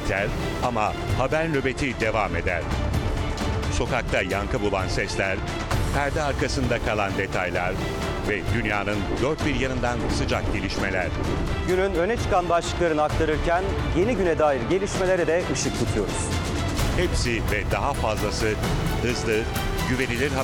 biter ama haber nöbeti devam eder. Sokakta yankı bulan sesler, perde arkasında kalan detaylar ve dünyanın dört bir yanından sıcak gelişmeler. Günün öne çıkan başlıklarını aktarırken yeni güne dair gelişmelere de ışık tutuyoruz. Hepsi ve daha fazlası hızlı, güvenilir